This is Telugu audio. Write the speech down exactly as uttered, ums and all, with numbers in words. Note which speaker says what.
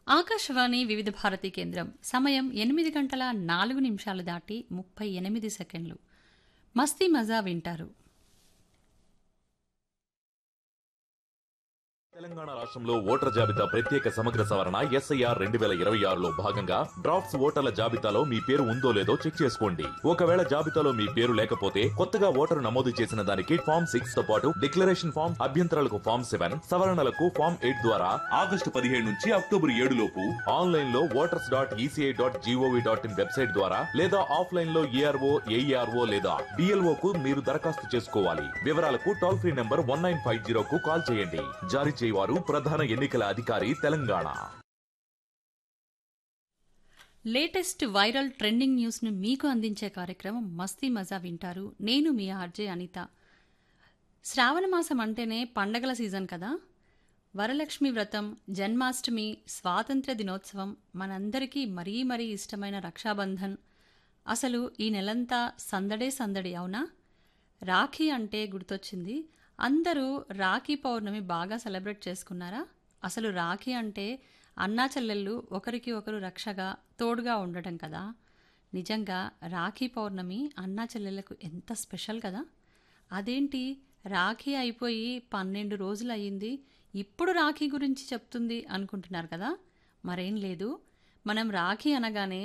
Speaker 1: ఆకాశవాణి వివిధ భారతి కేంద్రం సమయం ఎనిమిది గంటల నాలుగు నిమిషాలు దాటి ముప్పై ఎనిమిది సెకండ్లు. మస్తీ మజా వింటారు.
Speaker 2: తెలంగాణ రాష్ట్రంలో ఓటర్ల జాబితా ప్రత్యేక సమగ్ర సవరణ ఎస్ఐఆర్ రెండు వేల ఇరవై ఆరులో భాగంగా డ్రాఫ్ట్స్ ఓటర్ల జాబితాలో మీ పేరు ఉందో లేదో చెక్ చేసుకోండి. ఒకవేళ జాబితాలో మీ పేరు లేకపోతే కొత్తగా ఓటరు నమోదు చేసిన దానికి ఫామ్ సిక్స్ తో పాటు డిక్లరేషన్ ఫామ్, అభ్యంతరాలకు ఫామ్ సెవెన్, సవరణలకు ఫామ్ ఎయిట్ ద్వారా ఆగస్టు పదిహేడు నుంచి అక్టోబర్ ఏడు లోపు ఆన్లైన్ లో voters dot ECI dot GOV dot in website ద్వారా లేదా ఆఫ్లైన్ లో ఏఆర్ఓ ఏఈఆర్ఓ లేదా డిఎల్ఓ కు మీరు దరఖాస్తు చేసుకోవాలి. వివరాలకు toll free number one nine five zero కు కాల్ చేయండి. జారీ వారు ప్రధాన ఎన్నికల అధికారి Telangana.
Speaker 1: Latest viral trending news ను మీకు అందించే కార్యక్రమం మస్తీ మజా వింటారు. నేను మీ ఆర్జే అనిత. శ్రావణ మాసం అంటేనే పండగల సీజన్ కదా. వరలక్ష్మి వ్రతం, జన్మాష్టమి, స్వాతంత్ర్య దినోత్సవం, మనందరికీ మరీ మరీ ఇష్టమైన రక్షాబంధన్. అసలు ఈ నెలంతా సందడే సందడి, అవునా? రాఖీ అంటే గుర్తొచ్చింది. అందరూ రాఖీ పౌర్ణమి బాగా సెలబ్రేట్ చేసుకున్నారా? అసలు రాఖీ అంటే అన్నా చెల్లెళ్ళు ఒకరికి ఒకరు రక్షగా తోడుగా ఉండటం కదా. నిజంగా రాఖీ పౌర్ణమి అన్నా చెల్లెళ్ళకు ఎంత స్పెషల్ కదా. అదేంటి రాఖీ అయిపోయి పన్నెండు రోజులు అయ్యింది, ఇప్పుడు రాఖీ గురించి చెప్తుంది అనుకుంటున్నారు కదా. మరేం లేదు, మనం రాఖీ అనగానే